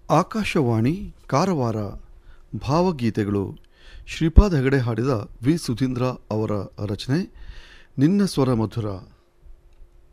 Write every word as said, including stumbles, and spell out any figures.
ಆಕಾಶವಾಣಿ ಕಾರವಾರ ಭಾವಗೀತೆಗಳು ಶ್ರೀಪಾದ ಹೆಗಡೆ ಹಾಡಿದ ವಿ ಸುಧೀಂದ್ರ ಅವರ ರಚನೆ ನಿನ್ನ ಸ್ವರ ಮಧುರ.